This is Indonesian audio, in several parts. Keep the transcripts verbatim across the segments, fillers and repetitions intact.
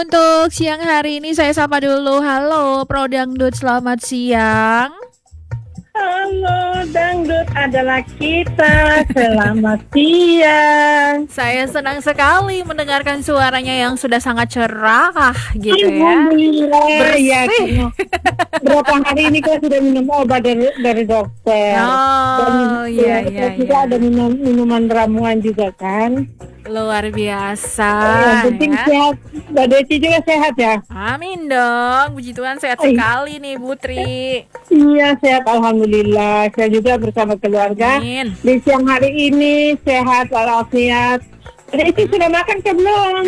Untuk siang hari ini saya sapa dulu. Halo Pro Dangdut, selamat siang. Halo, dangdut adalah kita. Selamat siang. Saya senang sekali mendengarkan suaranya yang sudah sangat cerah gitu ya. Alhamdulillah. Ya, berapa hari ini kita sudah minum obat dari, dari dokter. Oh, Dan iya, ya, iya, kita iya. ada minum, minuman ramuan juga kan. Luar biasa Yang penting ya. sehat. Mbak Desi juga sehat ya? Amin dong, puji Tuhan sehat Ay. sekali nih Putri. Iya, sehat Alhamdulillah. Saya juga bersama keluarga. Amin. Di siang hari ini sehat walafiat. Mbak Desi sudah makan ke belum?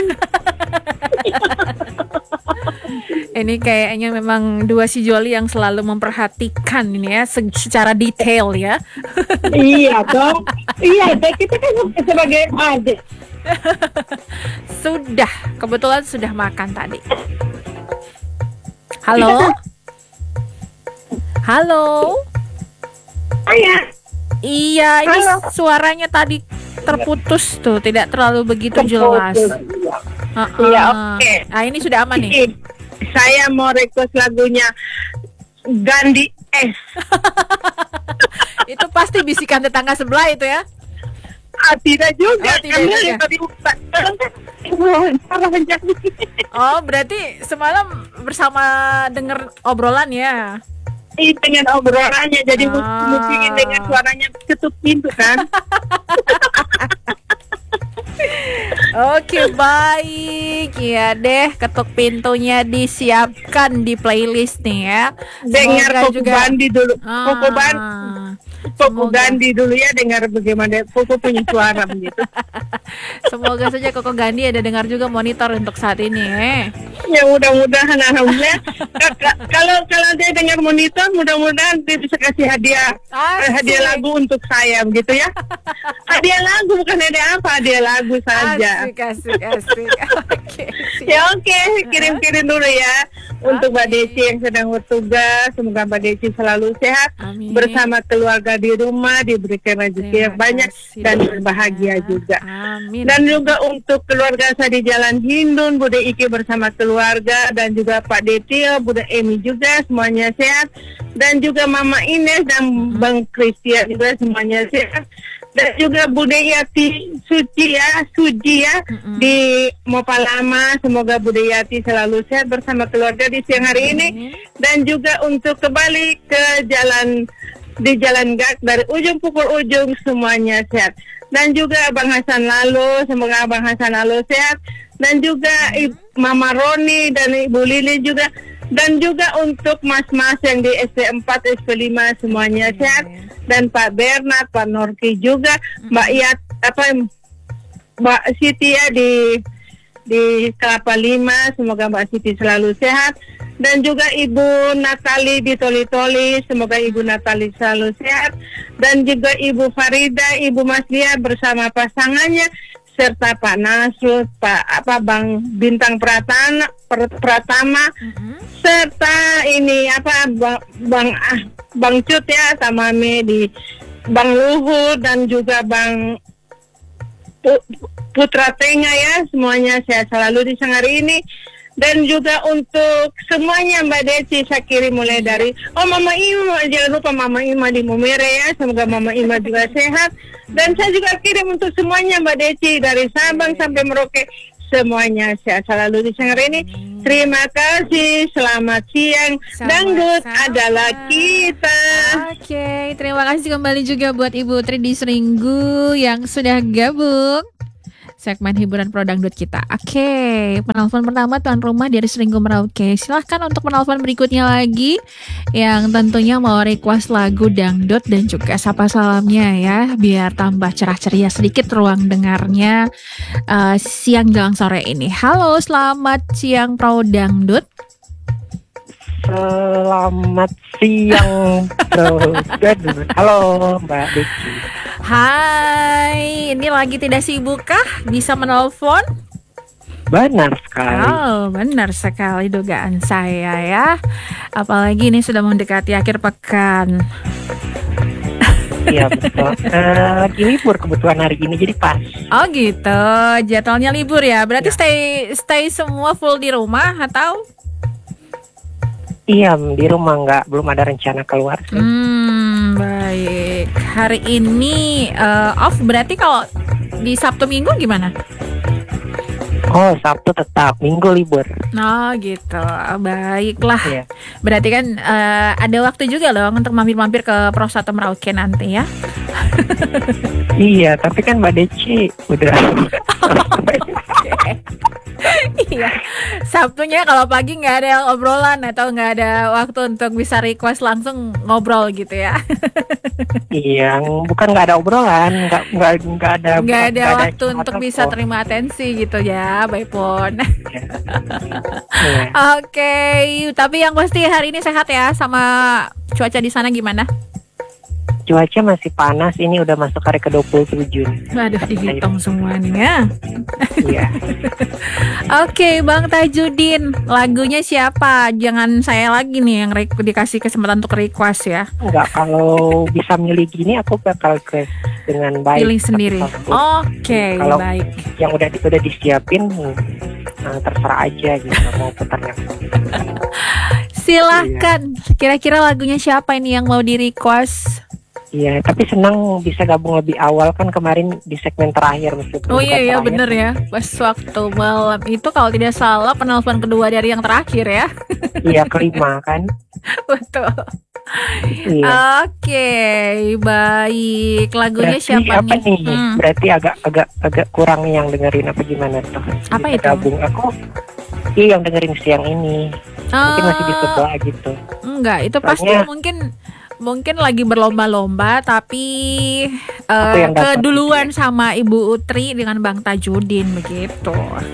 Ini kayaknya memang dua si Joli yang selalu memperhatikan ini ya se- secara detail ya. Iya dong. Iya, dan kita kan sebagai adik. Sudah, kebetulan sudah makan tadi. Halo? Halo? Ayah. Iya, ini Halo. suaranya tadi terputus tuh, tidak terlalu begitu jelas. Uh-uh. Iya, oke. Nah, ini sudah aman nih. Saya mau request lagunya Gandhi S. Itu pasti bisikan tetangga sebelah itu ya. Ah, tidak juga. Oh, tidak Karena juga. yang tadi Oh, berarti semalam bersama denger obrolan ya. Iya, dengan obrolannya, jadi Ah. mungkin dengan suaranya ketuk pintu kan. Oke, baik. Ya deh, ketuk pintunya disiapkan di playlist nih ya. Dengar Semoga Koko Bandi dulu. Ah, Koko Bandi. Koko semoga- Gandhi dulu ya, dengar bagaimana Koko punya suara begitu. Semoga saja Koko Gandhi ada dengar juga monitor untuk saat ini. Eh. Ya mudah-mudahan alhamdulillah. Ka- ka- Kalau kalau dia dengar monitor, mudah-mudahan dia bisa kasih hadiah eh, hadiah Asik. lagu untuk saya begitu ya. Hadiah lagu bukan hadiah apa, hadiah lagu saja. Asik, asik, asik. Oke, siap. Ya oke, kirim-kirim dulu ya untuk Mbak Oke. Desi yang sedang bertugas. Semoga Mbak Desi selalu sehat Amin. bersama keluarga di rumah, diberikan rezeki yang Terima banyak kasih, dan Dok. berbahagia juga. Amin. Dan juga untuk keluarga saya di Jalan Hindun, Bude Iki bersama keluarga, dan juga Pak Detio, Bude Emi juga, semuanya sehat. Dan juga Mama Ines dan Bang Christian juga semuanya sehat. Dan juga Bude Yati Suci ya, Suji ya, Mm-mm. di Mopalama, semoga Bude Yati selalu sehat bersama keluarga di siang hari ini. Amin. Dan juga untuk kembali ke jalan di Jalan Gak dari ujung pukul ujung semuanya sehat. Dan juga Abang Hasan Lalu, semoga Abang Hasan Lalu sehat. Dan juga Ibu, Mama Roni dan Ibu Lili juga. Dan juga untuk mas-mas yang di S D empat, S D lima semuanya sehat. Dan Pak Bernard, Pak Norki juga, Mbak Yat, apa Mbak Siti ya di di Kelapa Lima, semoga Mbak Siti selalu sehat. Dan juga Ibu Natali di Toli-Toli, semoga Ibu Natali selalu sehat. Dan juga Ibu Farida, Ibu Maslia bersama pasangannya, serta Pak Nasrul, Pak apa Bang Bintang Pratana, Per- Pratama, Mm-mm. serta ini apa Bang Bang, ah, Bang Cut ya, sama Me di Bang Luhur, dan juga Bang Pu- Putra Tenga ya, semuanya sehat selalu di siang hari ini. Dan juga untuk semuanya Mbak Desi, saya kirim mulai dari oh Mama Ima, jangan lupa Mama Ima di Mumere ya, semoga Mama Ima juga sehat. Dan saya juga kirim untuk semuanya Mbak Desi dari Sabang sampai Merauke, semuanya sehat selalu di siang hari ini. Terima kasih, selamat siang. Sama-sama. Dangdut adalah kita. Oke, terima kasih kembali juga buat Ibu Tri di Seringgu yang sudah gabung segmen hiburan Pro Dangdut kita. Oke, penelpon pertama tuan rumah dari Seringgu Merauke. Silahkan untuk penelpon berikutnya lagi yang tentunya mau request lagu dangdut dan juga sapa salamnya ya, biar tambah cerah ceria sedikit ruang dengarnya eh, siang jelang sore ini. Halo, selamat siang Pro Dangdut. Selamat siang, Bro. Halo, Mbak Desi. Hai, ini lagi tidak sibuk kah? Bisa menelpon? Benar sekali. Oh, benar sekali dugaan saya ya. Apalagi ini sudah mendekati akhir pekan. Iya betul. Eh, lagi libur kebetulan hari ini jadi pas. Oh gitu, jadwalnya libur ya. Berarti Ya. stay stay semua full di rumah atau? Iya di rumah nggak belum ada rencana keluar sih. Hmm, baik. Hari ini eh, off berarti kalau di Sabtu Minggu gimana? Oh Sabtu tetap, Minggu libur. Oh gitu, baiklah. Iya. Berarti kan eh, ada waktu juga loh untuk mampir-mampir ke Pros atau Merauke nanti ya. Iya tapi kan Mbak Deci udah. Iya, Sabtunya kalau pagi nggak ada obrolan atau nggak ada waktu untuk bisa request langsung ngobrol gitu ya. Iya, bukan nggak ada obrolan, nggak nggak nggak ada Nggak ada waktu cuma untuk bisa telepon. terima atensi gitu ya, Bay Pon. Iya. Oke, tapi yang pasti hari ini sehat ya, sama cuaca di sana gimana? Cuaca masih panas, ini udah masuk hari ke dua puluh tujuh. Waduh, dihitung semuanya. Iya. Oke, Bang Tajudin, lagunya siapa? Jangan saya lagi nih yang re- dikasih kesempatan untuk request ya. Enggak, kalau bisa milih gini aku bakal request dengan baik. Pilih sendiri. Kalau Oke, Kalau- baik. yang udah udah disiapin, nah, terserah aja gitu mau putarnya. Silahkan. Kira-kira lagunya siapa ini yang mau di request? Iya, tapi senang bisa gabung lebih awal kan kemarin di segmen terakhir meskipun Oh bukan iya iya terakhir. bener ya. Pas waktu malam itu kalau tidak salah penelpon kedua dari yang terakhir ya. Iya, kelima kan. Betul. Iya. Oke, baik. Lagunya Berarti siapa apa nih? nih? Hmm. Berarti agak agak agak kurang yang dengerin apa gimana tuh? Apa Bisa itu? Gabung aku. Iya yang dengerin siang ini. Mungkin masih di Eh, sebelah gitu. Enggak, itu pasti Soalnya- mungkin mungkin lagi berlomba-lomba tapi Aku eh, yang dapat keduluan sama Ibu Utri dengan Bang Tajudin begitu.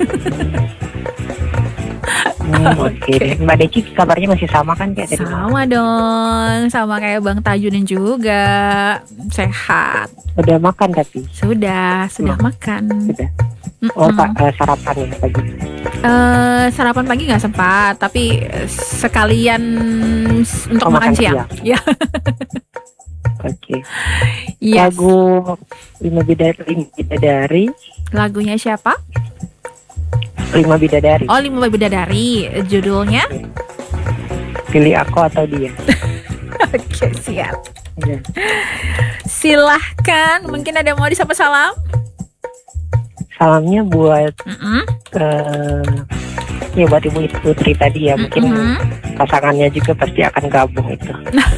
Hmm, Oke deh. Mbak Deci kabarnya masih sama kan kayak tadi? Sama dong, sama kayak Bang Tajudin juga. Sehat. Udah makan tapi Sudah, sudah makan. sudah. Oh Mm-mm. pak eh, sarapan ya pagi. Eh, sarapan pagi nggak sempat, tapi eh, sekalian s- untuk Oh, makan makan siang. Ya, Oke. yes. Lagu lima bidadari, lima bidadari, Lagunya siapa? lima bidadari. Oh, Lima Bidadari. Judulnya? Pilih aku atau dia. Oke, siap. Iya. Silahkan, mungkin ada yang mau disapa salam? Salamnya buat Mm-mm. eh ya buat Ibu Putri tadi ya, mungkin Mm-mm. pasangannya juga pasti akan gabung itu.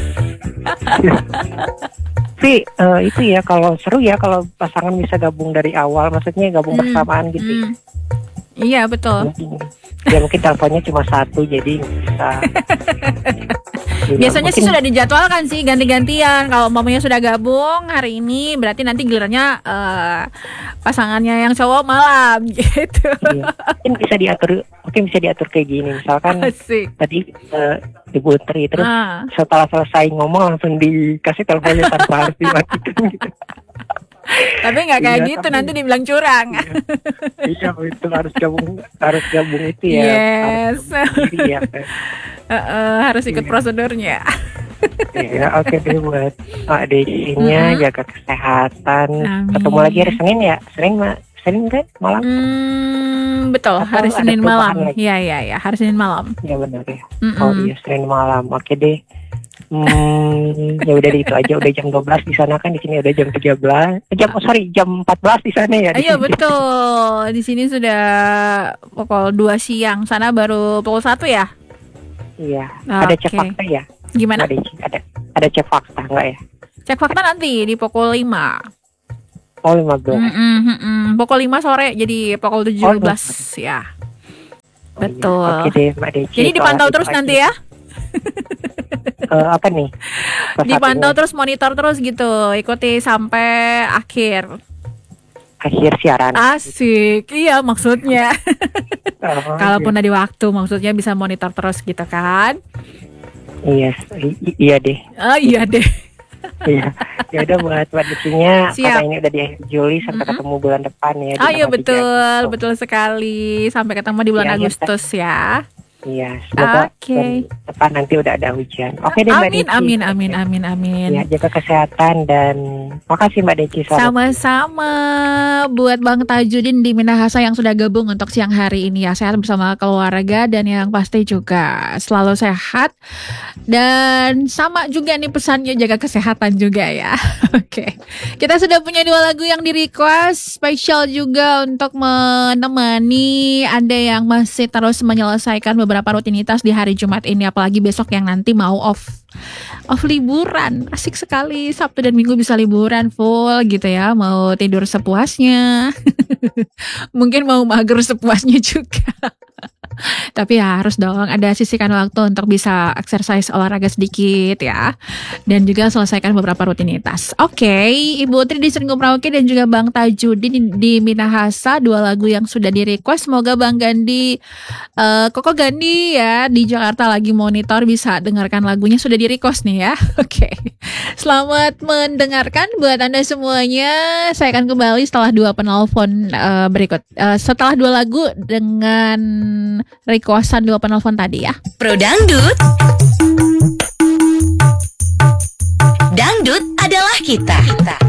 Tapi eh, itu ya kalau seru ya kalau pasangan bisa gabung dari awal, maksudnya gabung Hmm. bersamaan gitu. Mm. Iya, betul. Mungkin, ya mungkin teleponnya cuma satu jadi bisa. Iya, Biasanya sih mungkin- sudah dijadwalkan sih ganti-gantian. Kalau mamanya sudah gabung hari ini, berarti nanti gilirannya eh, pasangannya yang cowok malam gitu. iya. Mungkin bisa diatur, mungkin bisa diatur kayak gini. Misalkan Asik. tadi eh, Ibu Tri terus Ah. setelah selesai ngomong langsung dikasih teleponnya tanpa harus dimatikan gitu. Tapi nggak kayak Iya, gitu, tapi- nanti dibilang curang. Iya itu harus gabung harus gabung itu ya. Yes. Harus gabung sendiri ya. Eh, eh, harus ikut Iya. prosedurnya. Iya oke deh buat Pak Decinya Mm-mm. jaga kesehatan. Amin. Ketemu lagi hari Senin ya. Senin ma Senin kan malam. Hmm, betul. Atau Hari ada Senin perubahan malam. lagi? Iya, iya, iya. Hari Senin malam. Ya benar ya. Mm-mm. Oh iya Senin malam. Oke deh. Hmm, ya udah deh, itu aja udah jam dua belas di sana kan, di sini udah jam tiga belas. Eh, jam oh, sorry jam empat belas di sana ya. di Iya sini. betul. Di sini sudah pukul dua siang. Sana baru pukul satu ya? Iya. Ada Oke. cek fakta ya? Gimana? Ada ada ada cek fakta enggak ya? Cek fakta nanti di pukul lima. Oh lima belas. Mm-mm, mm-mm. Pukul lima sore jadi pukul tujuh belas ya. Oh, iya. Betul. Oke deh Mbak Deci. Jadi dipantau soal terus itu nanti aja. ya. Eh, apa nih? Pas Dipantau satunya terus, monitor terus gitu. Ikuti sampai akhir. akhir siaran. Asik. Iya maksudnya. Oh, Kalaupun ada waktu maksudnya bisa monitor terus gitu kan. iya, i- i- iya deh. Oh iya deh. Iya. Ya udah buat Mbak Decinya Siap. karena ini udah di akhir Juli sampai Mm-mm. ketemu bulan depan ya. di Oh iya tanggal tiga betul, Agustus. betul sekali. Sampai ketemu di bulan Iya, iya, Agustus ya. Iya, semoga Oke. depan nanti udah ada hujan. Oke deh Mbak Amin, Deci. amin, amin, amin, amin. Ya, jaga kesehatan dan makasih Mbak Deci. Selamat. Sama-sama buat Bang Tajudin di Minahasa yang sudah gabung untuk siang hari ini ya. Sehat bersama keluarga dan yang pasti juga selalu sehat. Dan sama juga nih pesannya, jaga kesehatan juga ya. Oke. Kita sudah punya dua lagu yang di request spesial juga untuk menemani Anda yang masih terus menyelesaikan beberapa rutinitas di hari Jumat ini, apalagi besok yang nanti mau off off liburan. Asik sekali, Sabtu dan Minggu bisa liburan full gitu ya, mau tidur sepuasnya. Mungkin mau mager sepuasnya juga. Tapi ya harus dong ada sisihkan waktu untuk bisa exercise olahraga sedikit ya. Dan juga selesaikan beberapa rutinitas. Oke, Ibu Tri di Seringgo Merauke dan juga Bang Tajudin di, di Minahasa, dua lagu yang sudah di request. Semoga Bang Gandhi, uh, Koko Gandhi ya di Jakarta lagi monitor bisa dengarkan lagunya, sudah di request nih ya. Oke, selamat mendengarkan buat Anda semuanya. Saya akan kembali setelah dua penelpon uh, berikut. Uh, setelah dua lagu dengan requestan dua penelpon tadi ya. Pro Dangdut. Dangdut adalah kita.